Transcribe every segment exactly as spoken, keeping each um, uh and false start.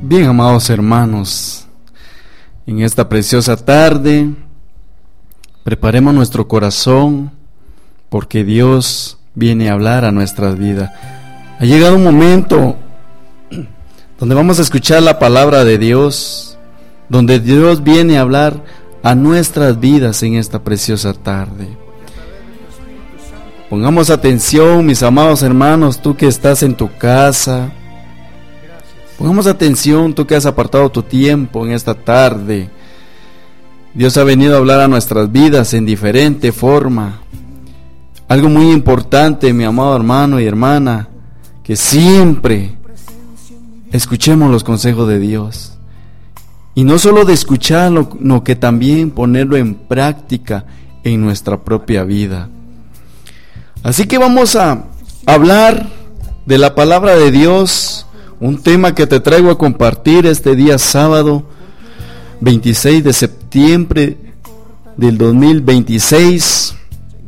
Bien, amados hermanos, en esta preciosa tarde, preparemos nuestro corazón porque Dios viene a hablar a nuestras vidas. Ha llegado un momento donde vamos a escuchar la palabra de Dios, donde Dios viene a hablar a nuestras vidas en esta preciosa tarde. Pongamos atención, mis amados hermanos, tú que estás en tu casa. Pongamos atención, tú que has apartado tu tiempo en esta tarde. Dios ha venido a hablar a nuestras vidas en diferente forma. Algo muy importante, mi amado hermano y hermana, que siempre escuchemos los consejos de Dios. Y no solo de escucharlo, sino que también ponerlo en práctica en nuestra propia vida. Así que vamos a hablar de la palabra de Dios. Un tema que te traigo a compartir este día sábado veintiséis de septiembre del dos mil veintiséis.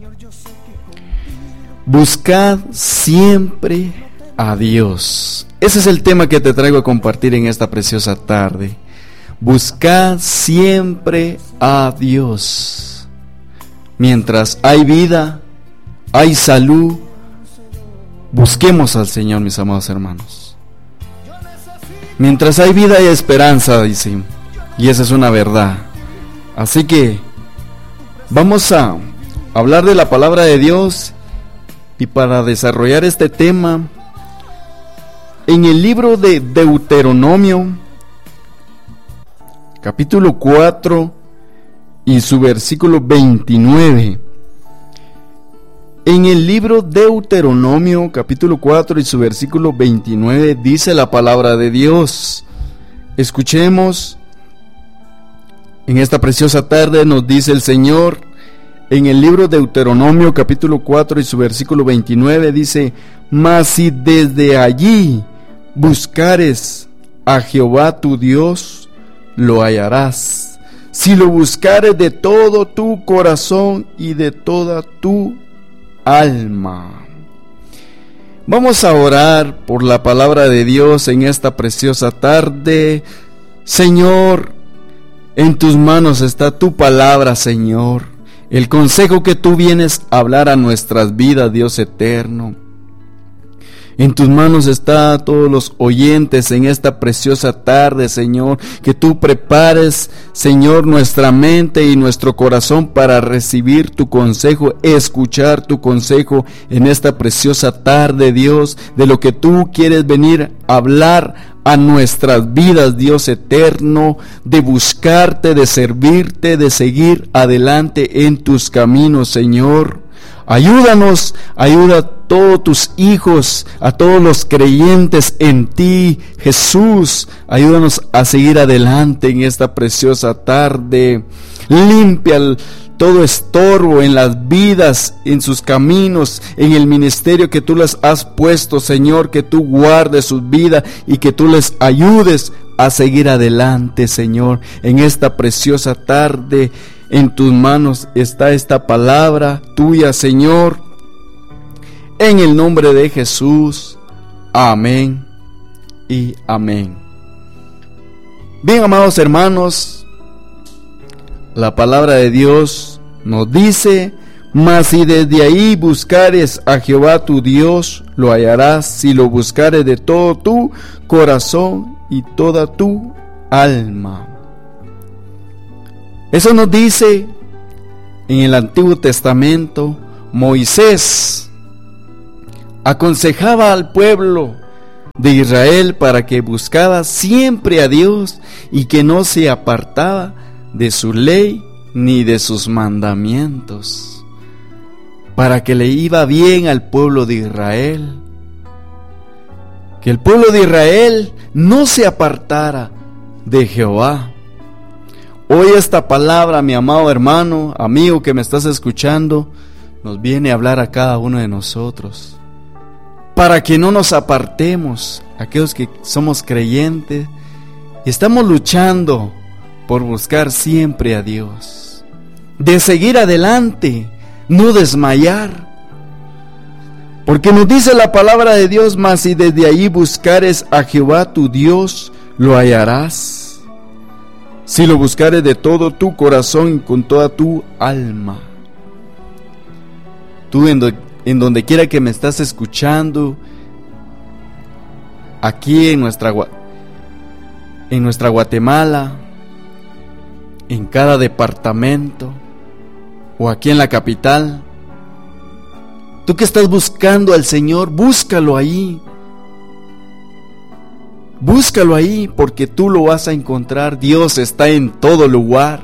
Buscad siempre a Dios. Ese es el tema que te traigo a compartir en esta preciosa tarde. Buscad siempre a Dios. Mientras hay vida, hay salud, busquemos al Señor, mis amados hermanos. Mientras hay vida hay esperanza, dice, y esa es una verdad. Así que vamos a hablar de la palabra de Dios, y para desarrollar este tema, en el libro de Deuteronomio, capítulo cuatro y su versículo veintinueve. En el libro Deuteronomio, capítulo cuatro y su versículo veintinueve, dice la palabra de Dios. Escuchemos. En esta preciosa tarde nos dice el Señor, en el libro Deuteronomio, capítulo cuatro y su versículo veintinueve, dice: Mas si desde allí buscares a Jehová tu Dios, lo hallarás. Si lo buscares de todo tu corazón y de toda tu alma. Vamos a orar por la palabra de Dios en esta preciosa tarde. Señor, en tus manos está tu palabra, Señor. El consejo que tú vienes a hablar a nuestras vidas, Dios eterno. En tus manos está todos los oyentes en esta preciosa tarde, Señor. Que tú prepares, Señor, nuestra mente y nuestro corazón para recibir tu consejo, escuchar tu consejo en esta preciosa tarde, Dios, de lo que tú quieres venir a hablar a nuestras vidas, Dios eterno, de buscarte, de servirte, de seguir adelante en tus caminos, Señor. Ayúdanos, ayuda a todos tus hijos, a todos los creyentes en ti, Jesús. Ayúdanos a seguir adelante en esta preciosa tarde. Limpia el, todo estorbo en las vidas, en sus caminos, en el ministerio que tú les has puesto, Señor. Que tú guardes sus vidas y que tú les ayudes a seguir adelante, Señor. En esta preciosa tarde, en tus manos está esta palabra tuya, Señor. En el nombre de Jesús. Amén y amén. Bien, amados hermanos, la palabra de Dios nos dice: Mas si desde ahí buscares a Jehová tu Dios, lo hallarás, si lo buscares de todo tu corazón y toda tu alma. Eso nos dice en el Antiguo Testamento. Moisés aconsejaba al pueblo de Israel para que buscara siempre a Dios y que no se apartaba de su ley ni de sus mandamientos, para que le iba bien al pueblo de Israel, que el pueblo de Israel no se apartara de Jehová. Hoy esta palabra, mi amado hermano, amigo que me estás escuchando, nos viene a hablar a cada uno de nosotros, para que no nos apartemos, aquellos que somos creyentes, estamos luchando por buscar siempre a Dios, de seguir adelante, no desmayar, porque nos dice la palabra de Dios: Mas si desde ahí buscares a Jehová tu Dios, lo hallarás. Si lo buscares de todo tu corazón y con toda tu alma. Tú en, do, en donde quiera que me estás escuchando, aquí en nuestra, en nuestra Guatemala, en cada departamento o aquí en la capital, tú que estás buscando al Señor, búscalo ahí. Búscalo ahí, porque tú lo vas a encontrar. Dios está en todo lugar.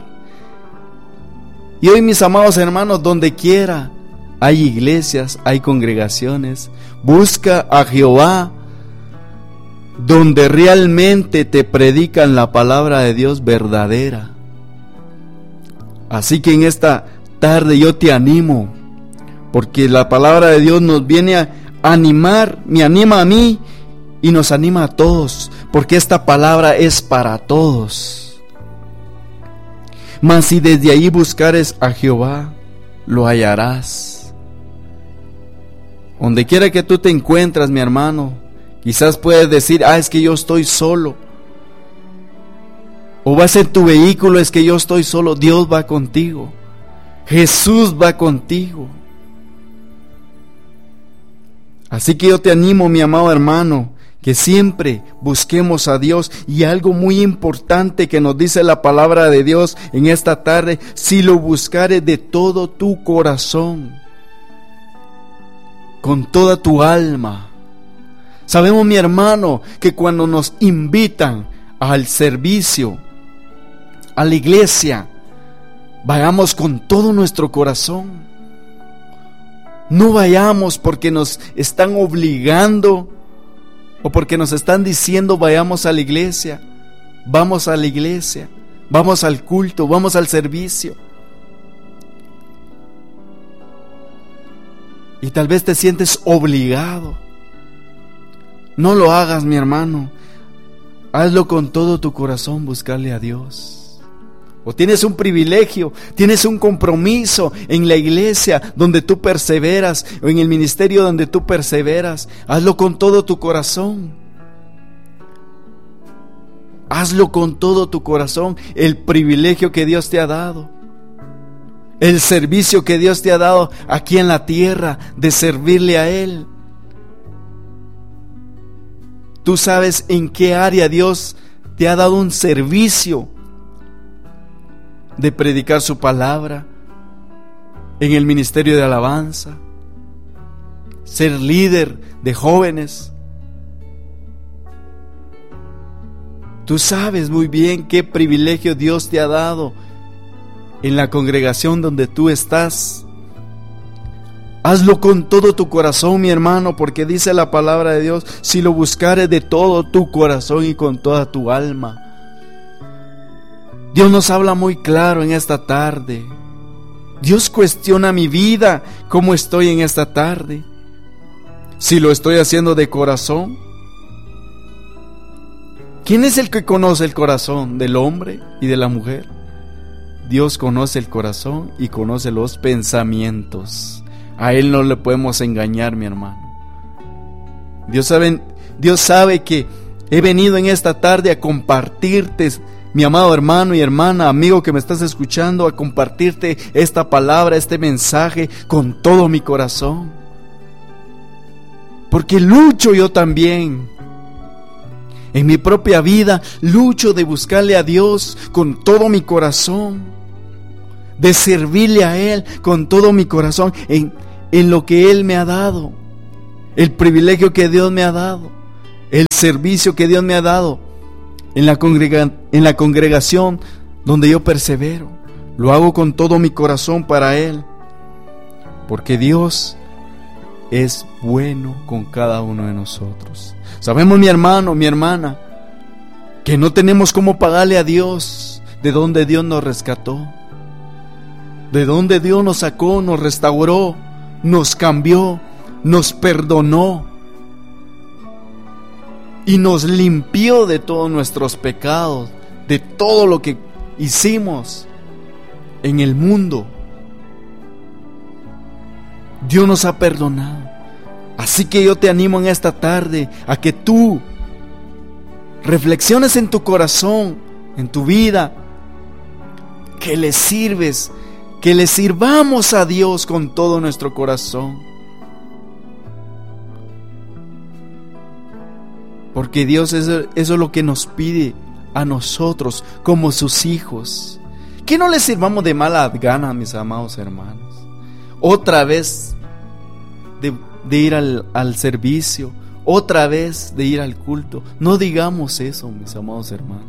Y hoy, mis amados hermanos, donde quiera hay iglesias, hay congregaciones. Busca a Jehová donde realmente te predican la palabra de Dios verdadera. Así que en esta tarde yo te animo, porque la palabra de Dios nos viene a animar, me anima a mí y nos anima a todos, porque esta palabra es para todos. Mas si desde ahí buscares a Jehová, lo hallarás. Donde quiera que tú te encuentras, mi hermano, quizás puedes decir, ah, es que yo estoy solo. O vas en tu vehículo, es que yo estoy solo. Dios va contigo. Jesús va contigo. Así que yo te animo, mi amado hermano, que siempre busquemos a Dios. Y algo muy importante que nos dice la palabra de Dios en esta tarde: si lo buscares de todo tu corazón, con toda tu alma. Sabemos, mi hermano, que cuando nos invitan al servicio, a la iglesia, vayamos con todo nuestro corazón. No vayamos porque nos están obligando o porque nos están diciendo vayamos a la iglesia. Vamos a la iglesia, vamos al culto, vamos al servicio. Y tal vez te sientes obligado. No lo hagas, mi hermano. Hazlo con todo tu corazón, buscarle a Dios. O tienes un privilegio, tienes un compromiso en la iglesia donde tú perseveras, o en el ministerio donde tú perseveras. Hazlo con todo tu corazón. Hazlo con todo tu corazón. El privilegio que Dios te ha dado, el servicio que Dios te ha dado aquí en la tierra, de servirle a Él. Tú sabes en qué área Dios te ha dado un servicio de predicar su palabra, en el ministerio de alabanza, ser líder de jóvenes. Tú sabes muy bien qué privilegio Dios te ha dado en la congregación donde tú estás. Hazlo con todo tu corazón, mi hermano, porque dice la palabra de Dios: si lo buscares de todo tu corazón y con toda tu alma. Dios nos habla muy claro en esta tarde. Dios cuestiona mi vida, cómo estoy en esta tarde. Si lo estoy haciendo de corazón. ¿Quién es el que conoce el corazón del hombre y de la mujer? Dios conoce el corazón y conoce los pensamientos. A Él no le podemos engañar, mi hermano. Dios sabe, Dios sabe que he venido en esta tarde a compartirte, mi amado hermano y hermana, amigo que me estás escuchando, a compartirte esta palabra, este mensaje con todo mi corazón. Porque lucho yo también. En mi propia vida lucho de buscarle a Dios con todo mi corazón, de servirle a Él con todo mi corazón en, en lo que Él me ha dado, el privilegio que Dios me ha dado, el servicio que Dios me ha dado en la, congrega, en la congregación donde yo persevero. Lo hago con todo mi corazón para Él, porque Dios es bueno con cada uno de nosotros. Sabemos, mi hermano, mi hermana, que no tenemos cómo pagarle a Dios de donde Dios nos rescató, de donde Dios nos sacó, nos restauró, nos cambió, nos perdonó y nos limpió de todos nuestros pecados, de todo lo que hicimos en el mundo. Dios nos ha perdonado. Así que yo te animo en esta tarde a que tú reflexiones en tu corazón, en tu vida, que le sirves, que le sirvamos a Dios con todo nuestro corazón. Porque Dios eso, eso es lo que nos pide a nosotros como sus hijos. Que no le sirvamos de mala gana, mis amados hermanos. Otra vez de, de ir al, al servicio, otra vez de ir al culto. No digamos eso, mis amados hermanos.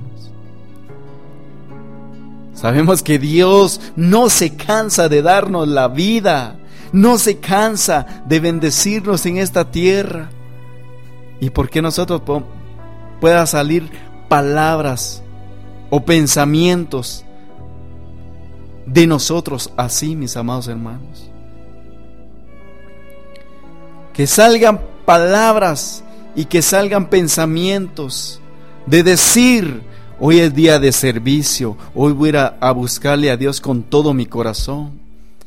Sabemos que Dios no se cansa de darnos la vida, no se cansa de bendecirnos en esta tierra. Y porque nosotros po- pueda salir palabras o pensamientos de nosotros así, mis amados hermanos. Que salgan palabras y que salgan pensamientos de decir: hoy es día de servicio, hoy voy a ir a, a buscarle a Dios con todo mi corazón.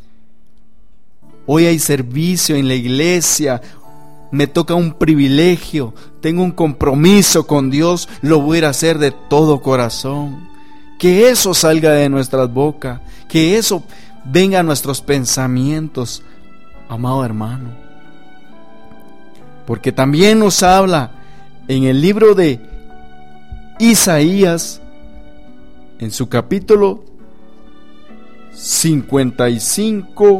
Hoy hay servicio en la iglesia, me toca un privilegio, tengo un compromiso con Dios, lo voy a ir a hacer de todo corazón. Que eso salga de nuestras bocas, que eso venga a nuestros pensamientos, amado hermano. Porque también nos habla en el libro de Isaías, en su capítulo cincuenta y cinco,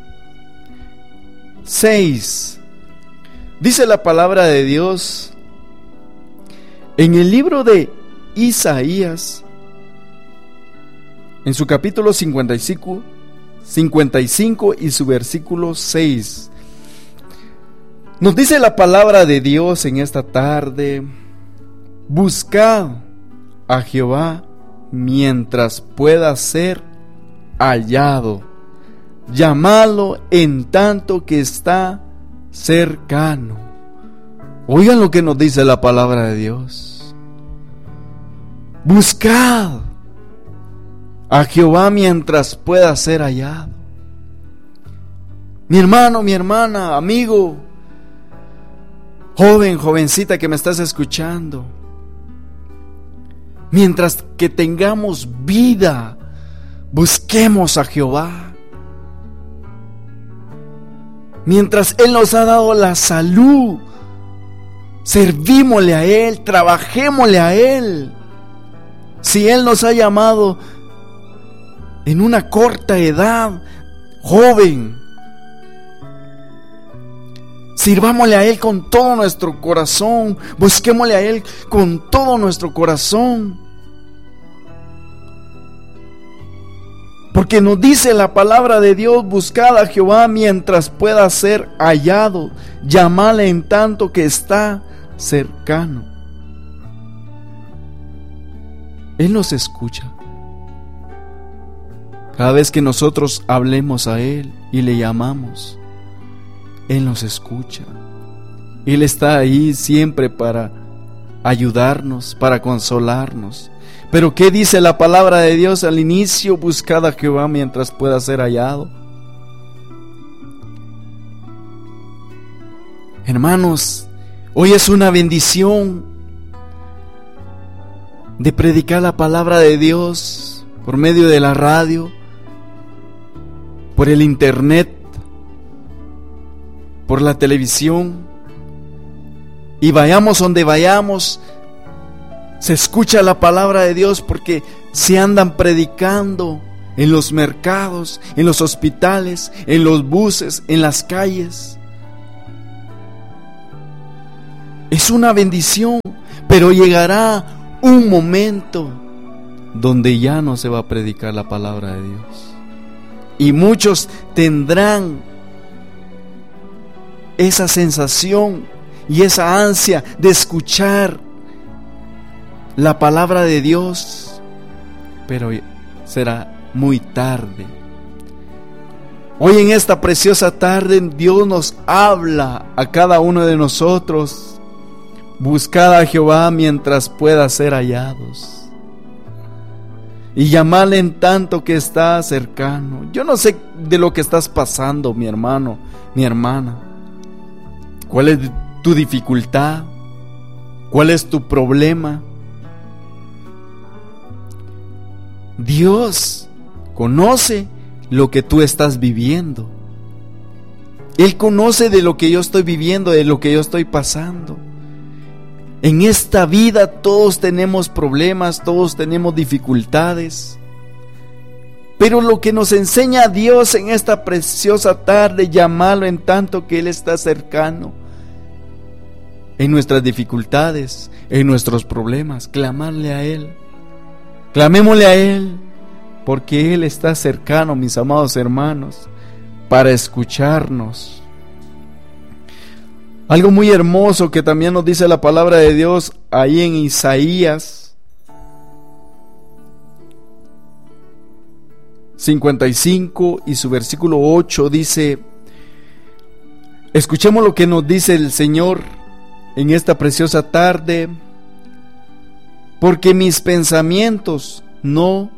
seis, dice la palabra de Dios, en el libro de Isaías, en su capítulo cincuenta y cinco, cincuenta y cinco y su versículo seis, nos dice la palabra de Dios en esta tarde: buscad a Jehová mientras pueda ser hallado, llamadlo en tanto que está cercano. Oigan lo que nos dice la palabra de Dios: buscad a Jehová mientras pueda ser hallado. Mi hermano, mi hermana, amigo, joven, jovencita que me estás escuchando, mientras que tengamos vida, busquemos a Jehová. Mientras Él nos ha dado la salud, servímosle a Él, trabajémosle a Él. Si Él nos ha llamado en una corta edad, joven, sirvámosle a Él con todo nuestro corazón, busquémosle a Él con todo nuestro corazón. Porque nos dice la palabra de Dios: buscad a Jehová mientras pueda ser hallado, llamadle en tanto que está cercano. Él nos escucha. Cada vez que nosotros hablemos a Él y le llamamos, Él nos escucha. Él está ahí siempre para ayudarnos, para consolarnos. Pero ¿qué dice la palabra de Dios al inicio? Buscad a Jehová mientras pueda ser hallado. Hermanos, hoy es una bendición de predicar la palabra de Dios por medio de la radio, por el internet, por la televisión. Y vayamos donde vayamos, se escucha la palabra de Dios, porque se andan predicando en los mercados, en los hospitales, en los buses, en las calles. Es una bendición, pero llegará un momento donde ya no se va a predicar la palabra de Dios. Y muchos tendrán esa sensación y esa ansia de escuchar la palabra de Dios, pero será muy tarde. Hoy en esta preciosa tarde Dios nos habla a cada uno de nosotros: buscad a Jehová mientras pueda ser hallados, y llamadle en tanto que está cercano. Yo no sé de lo que estás pasando, mi hermano, mi hermana. ¿Cuál es tu dificultad? ¿Cuál es tu problema? Dios conoce lo que tú estás viviendo. Él conoce de lo que yo estoy viviendo, de lo que yo estoy pasando. En esta vida todos tenemos problemas, todos tenemos dificultades. Pero lo que nos enseña a Dios en esta preciosa tarde, llamarlo en tanto que Él está cercano. En nuestras dificultades, en nuestros problemas, clamarle a Él. Clamémosle a Él, porque Él está cercano, mis amados hermanos, para escucharnos. Algo muy hermoso que también nos dice la palabra de Dios ahí en Isaías cincuenta y cinco y su versículo ocho dice: escuchemos lo que nos dice el Señor en esta preciosa tarde. Porque mis pensamientos no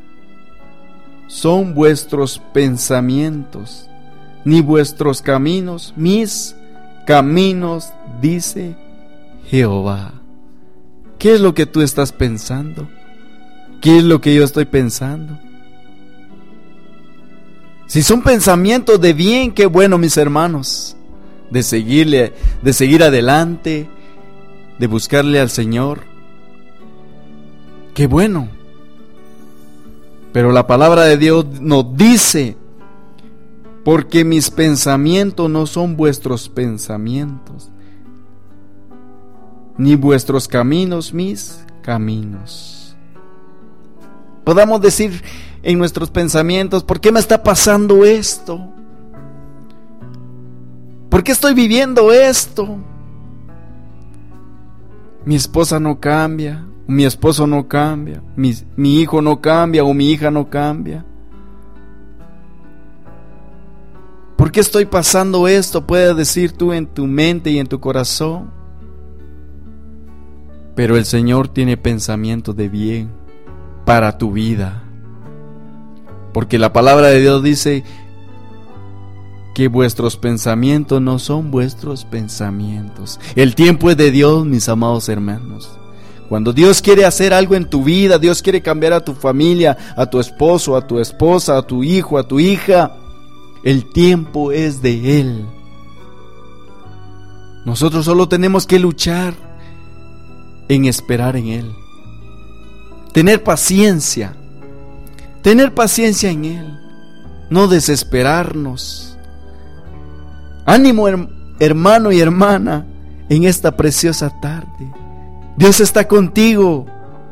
son vuestros pensamientos, ni vuestros caminos mis caminos, dice Jehová. ¿Qué es lo que tú estás pensando? ¿Qué es lo que yo estoy pensando? Si son pensamientos de bien, qué bueno, mis hermanos, de seguirle, de seguir adelante, de buscarle al Señor. Qué bueno. Pero la palabra de Dios nos dice: porque mis pensamientos no son vuestros pensamientos, ni vuestros caminos mis caminos. Podamos decir en nuestros pensamientos: ¿por qué me está pasando esto? ¿Por qué estoy viviendo esto? Mi esposa no cambia, mi esposo no cambia, mi, mi hijo no cambia o mi hija no cambia. ¿Por qué estoy pasando esto? Puedes decir tú en tu mente y en tu corazón. Pero el Señor tiene pensamientos de bien para tu vida. Porque la palabra de Dios dice que vuestros pensamientos no son vuestros pensamientos. El tiempo es de Dios, mis amados hermanos. Cuando Dios quiere hacer algo en tu vida, Dios quiere cambiar a tu familia, a tu esposo, a tu esposa, a tu hijo, a tu hija, el tiempo es de Él. Nosotros solo tenemos que luchar en esperar en Él. Tener paciencia. Tener paciencia en Él. No desesperarnos. Ánimo, hermano y hermana, en esta preciosa tarde. Dios está contigo.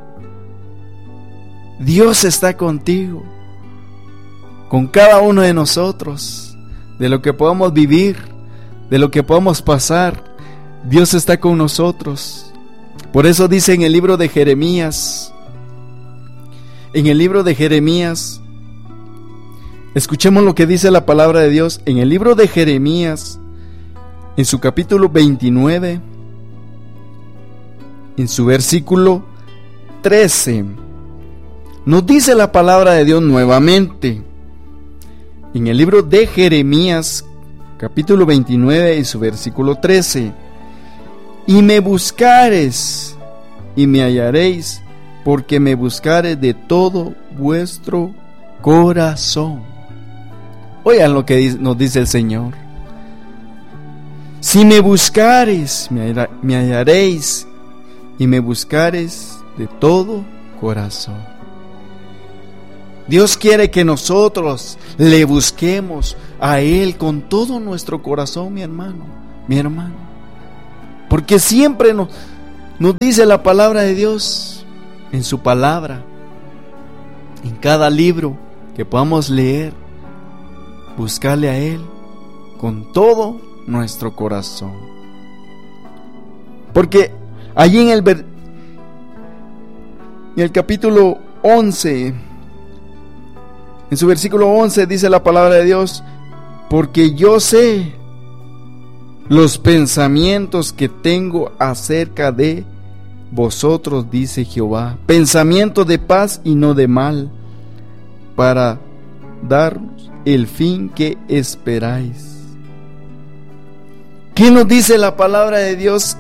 Dios está contigo. Con cada uno de nosotros, de lo que podamos vivir, de lo que podamos pasar, Dios está con nosotros. Por eso dice en el libro de Jeremías, en el libro de Jeremías, escuchemos lo que dice la palabra de Dios en el libro de Jeremías, en su capítulo veintinueve, en su versículo trece. Nos dice la palabra de Dios nuevamente, en el libro de Jeremías, capítulo veintinueve, y su versículo trece: y me buscares y me hallaréis, porque me buscares de todo vuestro corazón. Oigan lo que nos dice el Señor. Si me buscares, me hallaréis, y me buscares de todo corazón. Dios quiere que nosotros le busquemos a Él con todo nuestro corazón, mi hermano, mi hermano. Porque siempre nos, nos dice la palabra de Dios en su palabra, en cada libro que podamos leer, buscarle a Él con todo nuestro corazón. Porque allí en el, ver, en el capítulo once, en su versículo once dice la palabra de Dios: porque yo sé los pensamientos que tengo acerca de vosotros, dice Jehová, pensamientos de paz y no de mal, para daros el fin que esperáis. ¿Qué nos dice la palabra de Dios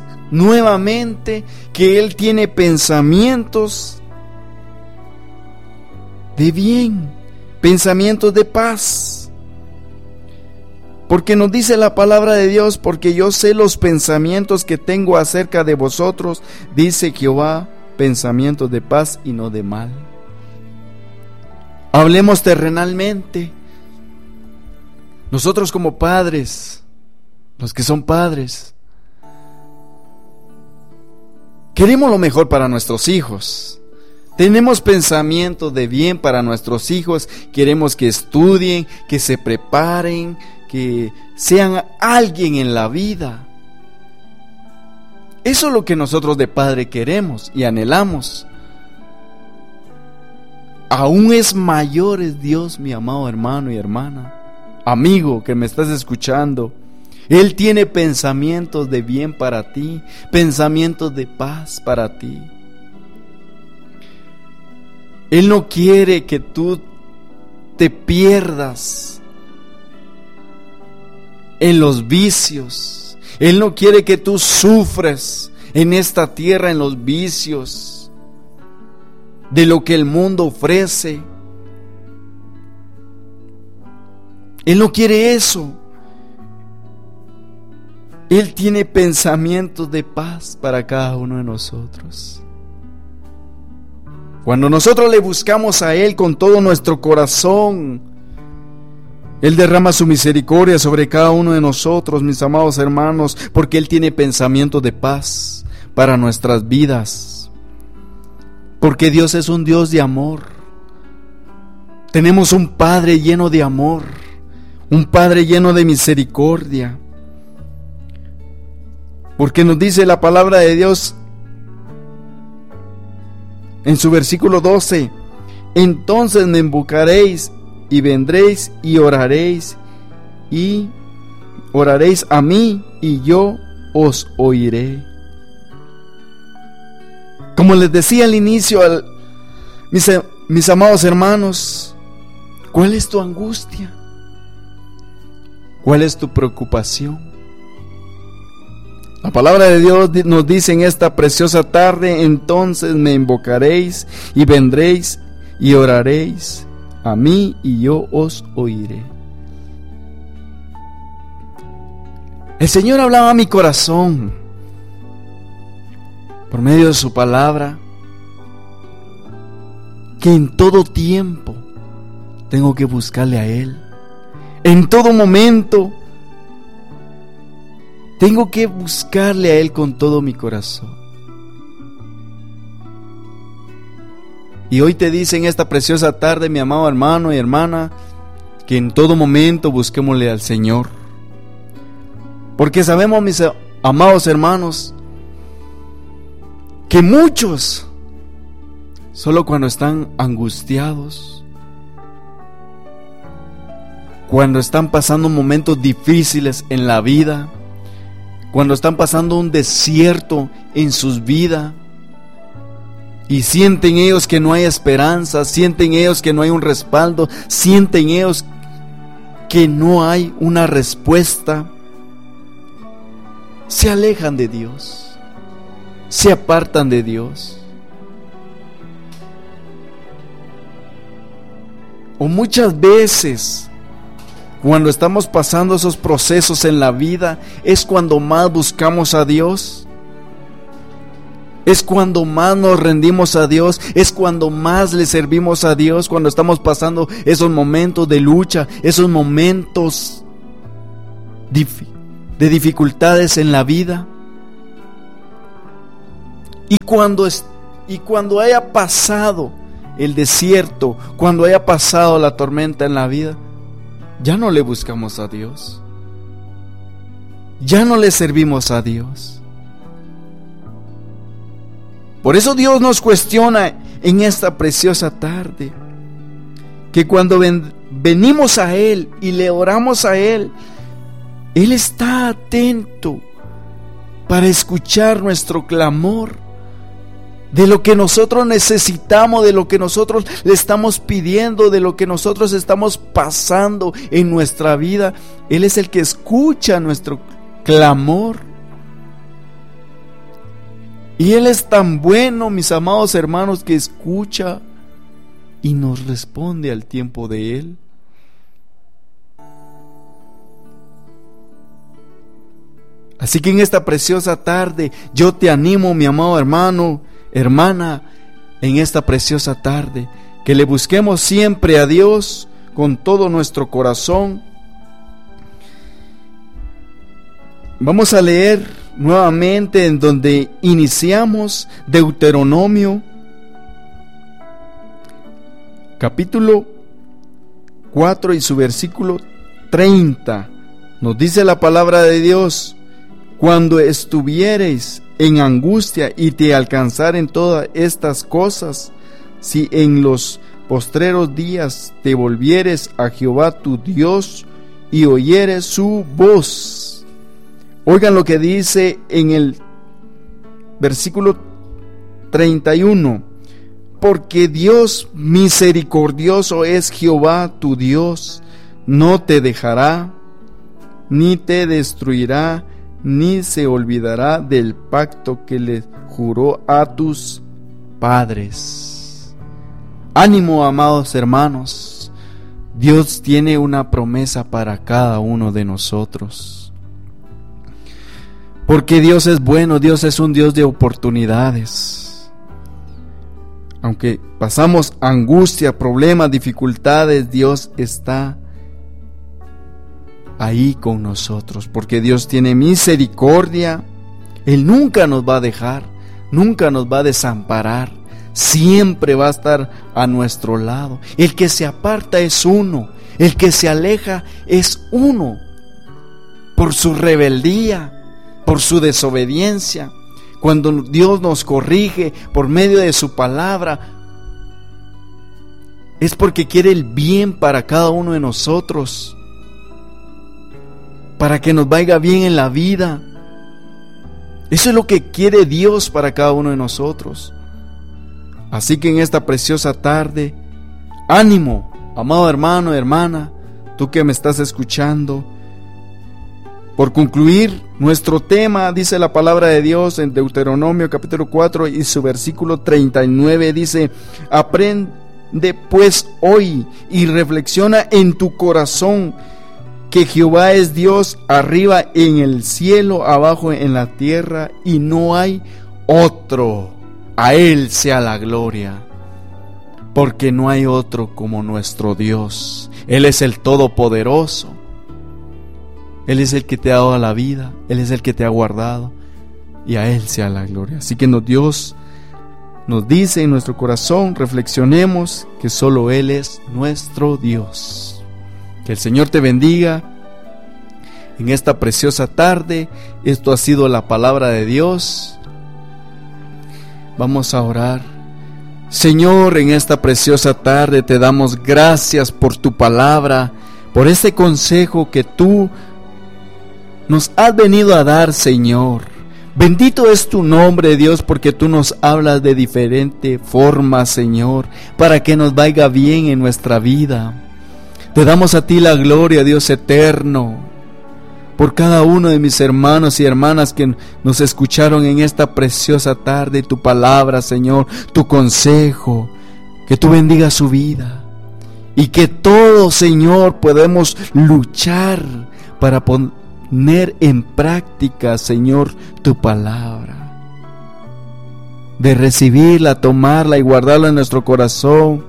nuevamente? Que Él tiene pensamientos de bien, pensamientos de paz. Porque nos dice la palabra de Dios, porque yo sé los pensamientos que tengo acerca de vosotros, dice Jehová, pensamientos de paz y no de mal. Hablemos terrenalmente. Nosotros como padres, los que son padres, queremos lo mejor para nuestros hijos. Tenemos pensamientos de bien para nuestros hijos. Queremos que estudien, que se preparen, que sean alguien en la vida. Eso es lo que nosotros de padre queremos y anhelamos. Aún es mayor es Dios, mi amado hermano y hermana, amigo que me estás escuchando. Él tiene pensamientos de bien para ti, pensamientos de paz para ti. Él no quiere que tú te pierdas en los vicios. Él no quiere que tú sufres en esta tierra en los vicios de lo que el mundo ofrece. Él no quiere eso. Él tiene pensamientos de paz para cada uno de nosotros. Cuando nosotros le buscamos a Él con todo nuestro corazón, Él derrama su misericordia sobre cada uno de nosotros, mis amados hermanos, porque Él tiene pensamientos de paz para nuestras vidas. Porque Dios es un Dios de amor. Tenemos un Padre lleno de amor, un Padre lleno de misericordia. Porque nos dice la palabra de Dios en su versículo doce: entonces me invocaréis y vendréis y oraréis y oraréis a mí y yo os oiré. Como les decía al inicio, al, mis, mis amados hermanos, ¿cuál es tu angustia? ¿Cuál es tu preocupación? La palabra de Dios nos dice en esta preciosa tarde: entonces me invocaréis y vendréis y oraréis a mí y yo os oiré. El Señor hablaba a mi corazón por medio de su palabra, que en todo tiempo tengo que buscarle a Él. En todo momento tengo que buscarle a Él con todo mi corazón. Y hoy te dice en esta preciosa tarde, mi amado hermano y hermana, que en todo momento busquémosle al Señor. Porque sabemos, mis amados hermanos, que muchos, solo cuando están angustiados, cuando están pasando momentos difíciles en la vida, cuando están pasando un desierto en sus vidas, y sienten ellos que no hay esperanza, sienten ellos que no hay un respaldo, sienten ellos que no hay una respuesta, se alejan de Dios, se apartan de Dios. O muchas veces, cuando estamos pasando esos procesos en la vida, es cuando más buscamos a Dios. Es cuando más nos rendimos a Dios, es cuando más le servimos a Dios, cuando estamos pasando esos momentos de lucha, esos momentos de dificultades en la vida. Y cuando, es, y cuando haya pasado el desierto, cuando haya pasado la tormenta en la vida, ya no le buscamos a Dios, ya no le servimos a Dios. Por eso Dios nos cuestiona en esta preciosa tarde, que cuando ven, venimos a Él y le oramos a Él, Él está atento para escuchar nuestro clamor, de lo que nosotros necesitamos, de lo que nosotros le estamos pidiendo, de lo que nosotros estamos pasando en nuestra vida. Él es el que escucha nuestro clamor. Y Él es tan bueno, mis amados hermanos, que escucha y nos responde al tiempo de Él. Así que en esta preciosa tarde yo te animo, mi amado hermano, hermana, en esta preciosa tarde, que le busquemos siempre a Dios con todo nuestro corazón. Vamos a leer nuevamente en donde iniciamos Deuteronomio, capítulo cuatro y su versículo treinta. Nos dice la palabra de Dios: cuando estuviereis en angustia y te alcanzaren todas estas cosas, si en los postreros días te volvieres a Jehová tu Dios y oyeres su voz. Oigan lo que dice en el versículo treinta y uno: porque Dios misericordioso es Jehová tu Dios, no te dejará, ni te destruirá, ni se olvidará del pacto que le juró a tus padres. Ánimo, amados hermanos, Dios tiene una promesa para cada uno de nosotros. Porque Dios es bueno, Dios es un Dios de oportunidades. Aunque pasamos angustia, problemas, dificultades, Dios está ahí con nosotros, porque Dios tiene misericordia. Él nunca nos va a dejar, nunca nos va a desamparar, siempre va a estar a nuestro lado. El que se aparta es uno, el que se aleja es uno, por su rebeldía, por su desobediencia. Cuando Dios nos corrige por medio de su palabra, es porque quiere el bien para cada uno de nosotros, para que nos vaya bien en la vida. Eso es lo que quiere Dios para cada uno de nosotros. Así que en esta preciosa tarde, ánimo, amado hermano, hermana, tú que me estás escuchando. Por concluir, nuestro tema, dice la palabra de Dios en Deuteronomio capítulo cuatro y su versículo treinta y nueve, dice: aprende pues hoy y reflexiona en tu corazón que Jehová es Dios arriba en el cielo, abajo en la tierra, y no hay otro. A Él sea la gloria, porque no hay otro como nuestro Dios. Él es el Todopoderoso. Él es el que te ha dado la vida, Él es el que te ha guardado, y a Él sea la gloria. Así que nos, Dios nos dice en nuestro corazón, reflexionemos que solo Él es nuestro Dios. Que el Señor te bendiga en esta preciosa tarde. Esto ha sido la palabra de Dios. Vamos a orar. Señor, en esta preciosa tarde te damos gracias por tu palabra, por este consejo que tú nos has venido a dar, Señor. Bendito es tu nombre, Dios, porque tú nos hablas de diferente forma, Señor, para que nos vaya bien en nuestra vida. Te damos a ti la gloria, Dios eterno, por cada uno de mis hermanos y hermanas que nos escucharon en esta preciosa tarde. Tu palabra, Señor, tu consejo, que tú bendigas su vida, y que todos, Señor, podemos luchar para poner en práctica, Señor, tu palabra, de recibirla, tomarla y guardarla en nuestro corazón,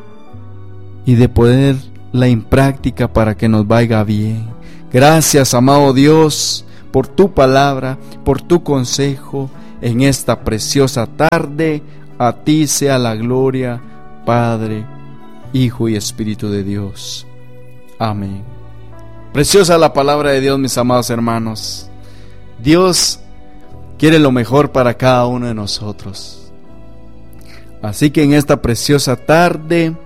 y de poder la en práctica para que nos vaya bien. Gracias, amado Dios, por tu palabra, por tu consejo en esta preciosa tarde. A ti sea la gloria, Padre, Hijo y Espíritu de Dios. Amén. Preciosa la palabra de Dios, mis amados hermanos. Dios quiere lo mejor para cada uno de nosotros. Así que en esta preciosa tarde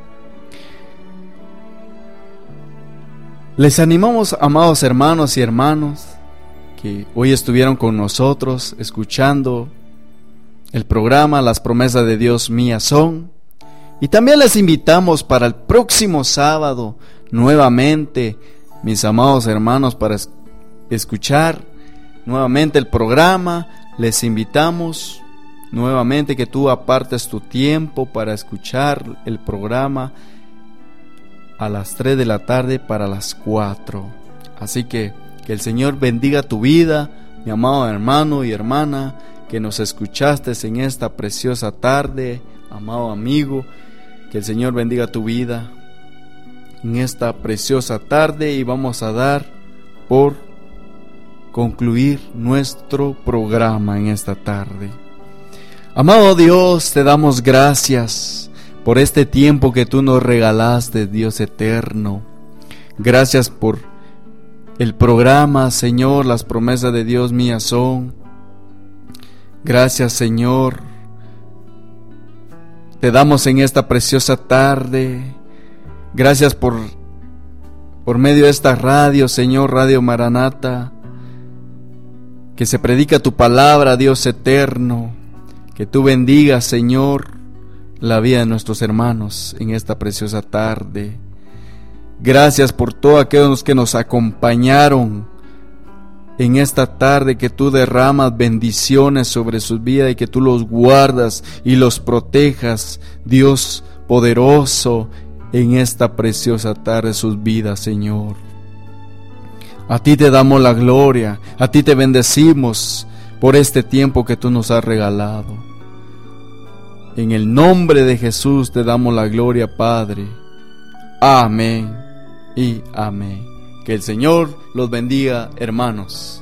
les animamos, amados hermanos y hermanas, que hoy estuvieron con nosotros escuchando el programa Las promesas de Dios mías son. Y también les invitamos para el próximo sábado nuevamente, mis amados hermanos, para escuchar nuevamente el programa. Les invitamos nuevamente que tú apartes tu tiempo para escuchar el programa a las tres de la tarde para las cuatro. Así que que el Señor bendiga tu vida, mi amado hermano y hermana, que nos escuchaste en esta preciosa tarde, amado amigo. Que el Señor bendiga tu vida en esta preciosa tarde, y vamos a dar por concluir nuestro programa en esta tarde. Amado Dios, te damos gracias por este tiempo que tú nos regalaste, Dios eterno. Gracias por el programa, Señor. Las promesas de Dios mías son. Gracias, Señor. Te damos en esta preciosa tarde. Gracias por, por medio de esta radio, Señor, Radio Maranata, que se predica tu palabra, Dios eterno. Que tú bendigas, Señor, la vida de nuestros hermanos en esta preciosa tarde. Gracias por todos aquellos que nos acompañaron en esta tarde, que tú derramas bendiciones sobre sus vidas y que tú los guardas y los protejas, Dios poderoso, en esta preciosa tarde sus vidas, Señor. A ti te damos la gloria, a ti te bendecimos por este tiempo que tú nos has regalado. En el nombre de Jesús te damos la gloria, Padre. Amén y amén. Que el Señor los bendiga, hermanos.